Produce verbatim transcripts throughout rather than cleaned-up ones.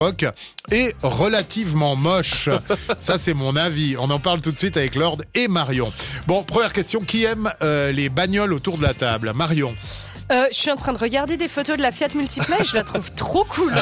est relativement moche. Ça, c'est mon avis. On en parle tout de suite avec Lord et Marion. Bon, première question. Qui aime euh, les bagnoles autour de la table? Marion. Euh, je suis en train de regarder des photos de la Fiat Multipla et je la trouve trop cool.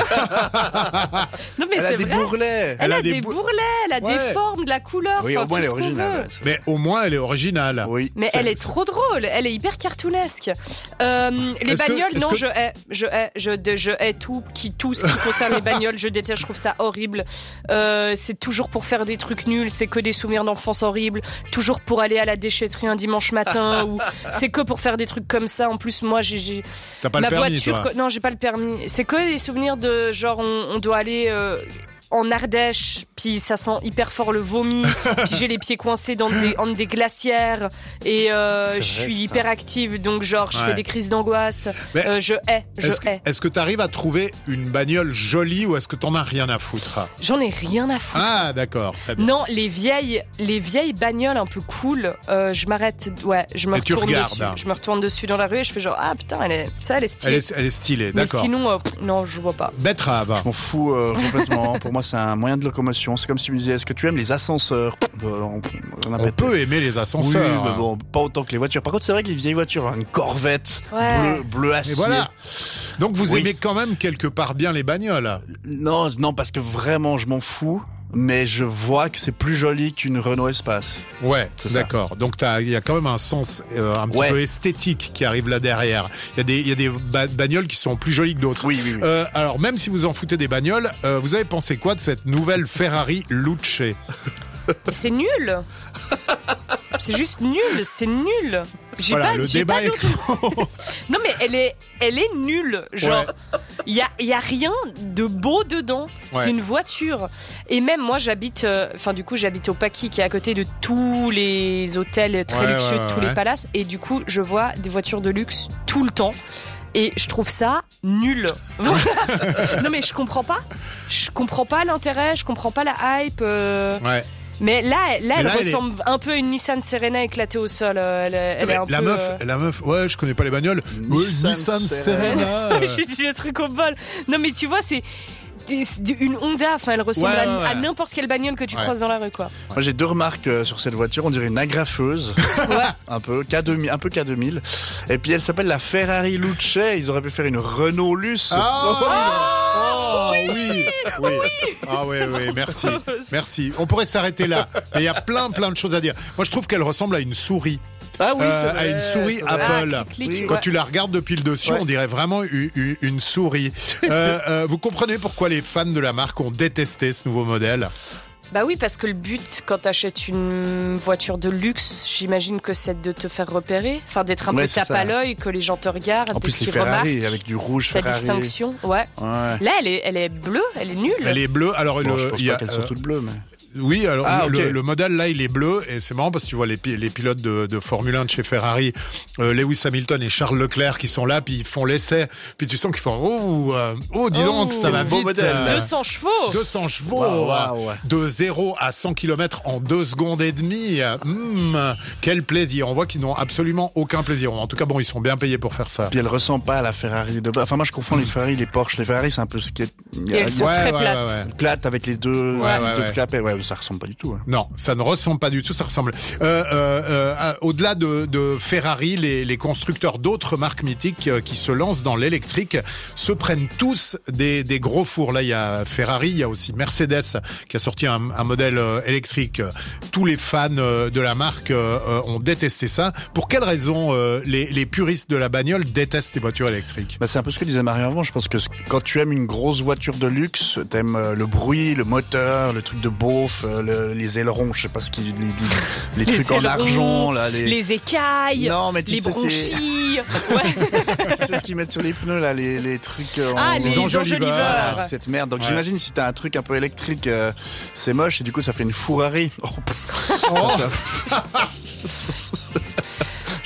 Non mais elle c'est a des vrai. bourrelets. Elle, Elle a, a des, des bou- bourrelets, elle a Ouais. des formes, de la couleur. Oui, enfin, au moins tout elle est ce qu'on originale. veut. Mais au moins, elle est originale. Oui. Mais C'est- elle est c'est- trop drôle, elle est hyper cartoonesque. Euh, les Est-ce que- bagnoles, est-ce non, que- je hais, je hais, je, de- je hais tout, qui, tout ce qui concerne les bagnoles, je déteste, je trouve ça horrible. Euh, c'est toujours pour faire des trucs nuls, c'est que des souvenirs d'enfance horribles, toujours pour aller à la déchetterie un dimanche matin, ou c'est que pour faire des trucs comme ça. En plus, moi, j'ai, j'ai T'as pas ma le permis, voiture, toi. que- non, j'ai pas le permis. C'est que des souvenirs de genre, on, on doit aller. Euh, en Ardèche, puis ça sent hyper fort le vomi, puis j'ai les pieds coincés dans des, en des glacières, et euh, C'est je vrai, suis putain. hyper active, donc genre je Ouais. fais des crises d'angoisse, Mais euh, je hais, je Est-ce que, hais. est-ce que t'arrives à trouver une bagnole jolie ou est-ce que t'en as rien à foutre? J'en ai rien à foutre. Ah, d'accord, très bien. Non, les vieilles, les vieilles bagnoles un peu cool, euh, je m'arrête, ouais, je me Et tu retourne regardes, dessus, hein. je me retourne dessus dans la rue et je fais genre ah putain elle est, ça elle est stylée. Elle est, elle est stylée, Mais d'accord. sinon, euh, pff, non, je vois pas. Betterave. Je m'en fous euh, complètement. Pour moi, c'est un moyen de locomotion. C'est comme si tu me disais, est-ce que tu aimes les ascenseurs? Euh, on, on, a On pas- peut aimer les Oui, ascenseurs. mais bon, pas autant que les voitures. Par contre, c'est vrai que les vieilles voitures, une Corvette Ouais. bleu, bleu acier. Et voilà. Donc vous Oui. aimez quand même quelque part bien les bagnoles. Non, non, parce que vraiment, je m'en fous. Mais je vois que c'est plus joli qu'une Renault Espace. Ouais, C'est ça. d'accord. Donc t'as- il y a quand même un sens euh, un petit Ouais. peu esthétique qui arrive là derrière. Il y a des, il y a des ba- bagnoles qui sont plus jolies que d'autres. Oui, oui, oui. Euh, alors même si vous en foutez des bagnoles, euh, vous avez pensé quoi de cette nouvelle Ferrari Luce? Mais c'est nul. C'est juste nul, c'est nul. J'ai Voilà, pas, le j'ai débat pas est d'autre- Non mais elle est, elle est nulle. Genre, il y a, y a rien de beau dedans. Ouais. C'est une voiture. Et même moi, j'habite, euh, enfin du coup, j'habite au Paquis, qui est à côté de tous les hôtels très Ouais, luxueux, ouais, tous ouais. les palaces. Et du coup, je vois des voitures de luxe tout le temps. Et je trouve ça nul. Non mais je comprends pas. Je comprends pas l'intérêt. Je comprends pas la hype. euh. Ouais. Mais là, là, Mais elle là, elle ressemble un peu à une Nissan Serena éclatée au sol. euh, Elle, elle Mais est un la peu, meuf, euh, la meuf, ouais, je connais pas les bagnoles. Ouais, Nissan Nissan Serena. Serena. J'ai dit le truc au bol. Non, mais tu vois, c'est des- c'est une Honda. Enfin, elle ressemble Ouais, à, ouais, ouais. à n'importe quelle bagnole que tu Ouais. croises dans la rue, quoi. Moi, j'ai deux remarques euh, sur cette voiture. On dirait une agrafeuse. Ouais. un peu K deux mille, un peu K deux mille. Et puis elle s'appelle la Ferrari Luce. Ils auraient pu faire une Renault Luce. Ah, oh, oui, oui. Ah oui, oui, merci. Merci. On pourrait s'arrêter là. Mais il y a plein, plein de choses à dire. Moi, je trouve qu'elle ressemble à une souris. Ah oui, Euh, c'est vrai, à une souris c'est vrai. Apple. Ah, clic, clic, Quand ouais. tu la regardes depuis le dessus, Ouais. on dirait vraiment u- u- une souris. Euh, euh, vous comprenez pourquoi les fans de la marque ont détesté ce nouveau modèle? Bah oui, parce que le but, quand t'achètes une voiture de luxe, j'imagine que c'est de te faire repérer. Enfin, d'être un Ouais, peu c'est tape ça. à l'œil, que les gens te regardent, En plus, qu'ils les Ferrari remarquent avec du rouge ta Ferrari. distinction. Ouais. Ouais. Là, elle est, elle est bleue, elle est nulle. Elle est bleue. Alors, Bon, le- je pense il y a, pas qu'elles sont euh, toutes bleues, mais. Oui, alors Ah, le, ok. le modèle là, il est bleu et c'est marrant parce que tu vois les, pi- les pilotes de, de Formule un de chez Ferrari, euh, Lewis Hamilton et Charles Leclerc qui sont là, puis ils font l'essai, puis tu sens qu'ils font oh, euh, oh dis donc, Oh, ça va beau vite. modèle. euh, deux cents chevaux. deux cents chevaux, Waouh, waouh, ouais. de zéro à cent kilomètres en deux secondes et demie. Hum, quel plaisir. On voit qu'ils n'ont absolument aucun plaisir. En tout cas, bon, ils sont bien payés pour faire ça. Puis elle ressemble pas à la Ferrari de bas. Enfin, moi, je confonds les Ferrari, les Porsche. Les Ferrari, c'est un peu ce qui est. Il y Et a elles sont Ouais, très ouais, plates. ouais, ouais. une plate avec les deux, Ouais, les ouais, deux ouais. clapets. Ouais, ça ressemble pas du tout. hein. Non, ça ne ressemble pas du tout, ça ressemble. Euh, euh, euh, au-delà de, de Ferrari, les, les constructeurs d'autres marques mythiques euh, qui se lancent dans l'électrique se prennent tous des, des gros fours. Là, il y a Ferrari, il y a aussi Mercedes qui a sorti un, un modèle euh, électrique. Tous les fans euh, de la marque euh, euh, ont détesté ça. Pour quelles raisons euh, les, les puristes de la bagnole détestent les voitures électriques? Bah, c'est un peu ce que disait Marie avant. Je pense que quand tu aimes une grosse voiture de luxe, t'aimes euh, le bruit, le moteur, le truc de beauf, euh, le- les ailerons, je sais pas ce qui, les, les, les Les trucs en ailerons, argent, là, les, Les écailles, non, mais tu les sais, c'est, bronchis. Ouais. tu sais ce qu'ils mettent sur les pneus, là, les, les trucs, euh, Ah, en- les enjoliveurs. enjoliveurs. Voilà, cette merde. Donc Ouais. j'imagine si t'as un truc un peu électrique, euh, c'est moche et du coup ça fait une Ferrari. Oh, pff. Oh.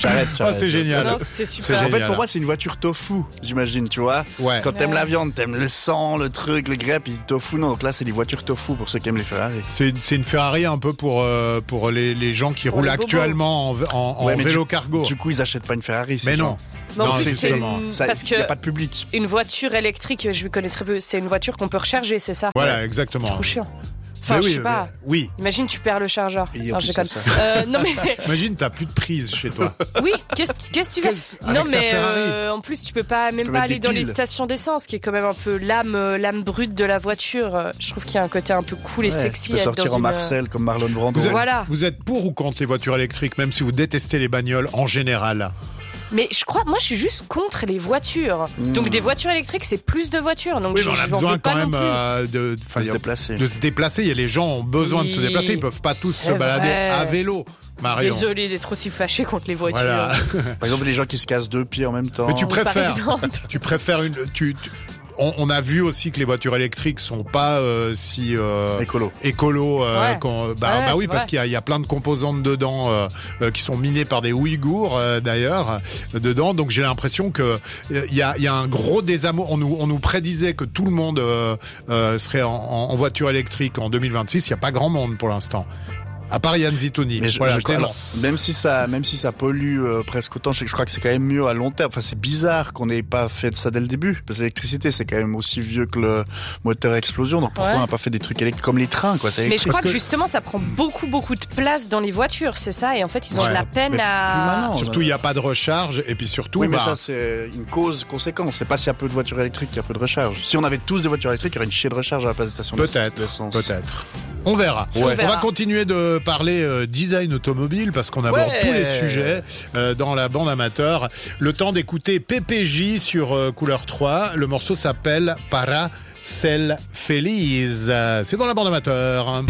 J'arrête, Ah, j'arrête. c'est génial. Non, c'était super. En génial. fait, pour moi, c'est une voiture tofu, j'imagine, tu vois. Ouais. Quand t'aimes Ouais. la viande, t'aimes le sang, le truc, le grès, puis tofu, non. Donc là, c'est des voitures tofu pour ceux qui aiment les Ferrari. C'est une, c'est une Ferrari un peu pour euh, pour les, les gens qui Pour roulent les bobos. actuellement en, en, en Ouais, mais vélo du- cargo. Du coup, ils achètent pas une Ferrari, ces Mais gens. non. Mais en Non, plus, c'est c'est justement. une- Ça, parce il y a que pas de public. une voiture électrique, je lui connais très peu. C'est une voiture qu'on peut recharger, c'est ça? Voilà, exactement. Trop chiant. Enfin, Mais je oui, sais pas. mais- oui. Imagine, tu perds le chargeur. Et en Non, je plus, déconne. c'est ça. Euh, non mais Imagine, t'as plus de prise chez toi. oui, qu'est-ce qu'est-ce que tu fais? Qu'est-ce- avec Non ta mais Ferrari. euh, en plus, tu peux pas même peux pas mettre aller des dans les piles. stations d'essence, qui est quand même un peu l'âme euh, l'âme brute de la voiture. Euh, Je trouve qu'il y a un côté un peu cool et Ouais, sexy. tu peux à être sortir dans en une, Marcel comme Marlon Brando. Vous êtes, Voilà. vous êtes pour ou contre les voitures électriques, même si vous détestez les bagnoles en général? Mais je crois, moi, je suis juste contre les voitures. Mmh. Donc des voitures électriques, c'est plus de voitures. Donc Oui, je, mais on a je m'en besoin veux pas quand même non plus. euh, de, enfin, De il y se a- déplacer. de se déplacer. Il y a les gens ont besoin de se Oui, déplacer. Ils peuvent pas tous se c'est balader vrai. à vélo. Marion. Désolée d'être aussi fâchée contre les voitures. Voilà. Par exemple, les gens qui se cassent deux pieds en même temps. Mais tu Par préfères, exemple. tu préfères une, tu, tu- on, on a vu aussi que les voitures électriques sont pas euh, si euh, Écolo. écolo. euh, Ouais. qu'on- bah, Ouais, bah oui, c'est parce vrai. qu'il y a, il y a plein de composantes dedans euh, euh, qui sont minées par des Ouïghours euh, d'ailleurs euh, dedans. Donc j'ai l'impression que euh, il y a, il y a un gros désamour. On nous, on nous prédisait que tout le monde euh, euh, serait en, en- en voiture électrique en deux mille vingt-six. Il y a pas grand monde pour l'instant. À part Yann Zitouni. Mais je, voilà, je je crois- t'élance. alors, même si ça, même si ça pollue euh, presque autant, je, je crois que c'est quand même mieux à long terme. Enfin, c'est bizarre qu'on n'ait pas fait de ça dès le début, parce que l'électricité c'est quand même aussi vieux que le moteur à explosion. Donc pourquoi Ouais. on n'a pas fait des trucs électriques comme les trains, quoi? C'est Mais je électrique. crois que que- justement, ça prend beaucoup, beaucoup de place dans les voitures, c'est ça. Et en fait, ils ont Ouais. de la peine Mais plus à. maintenant. Surtout, il n'y a pas de recharge. Et puis surtout, Oui, mais bah, ça c'est une cause-conséquence. C'est pas s'il y a peu de voitures électriques qu'il y a peu de recharge. Si on avait tous des voitures électriques, il y aurait une chier de recharge à la place des stations peut-être, d'essence. peut-être. On verra. On On verra. va continuer de parler euh, design automobile parce qu'on aborde Ouais. tous les sujets euh, dans la bande amateur. Le temps d'écouter P P J sur euh, Couleur trois. Le morceau s'appelle Para Ser Feliz. Euh, C'est dans la bande amateur.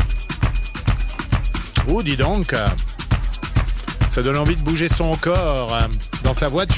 Oh, dis donc. Ça donne envie de bouger son corps euh, dans sa voiture.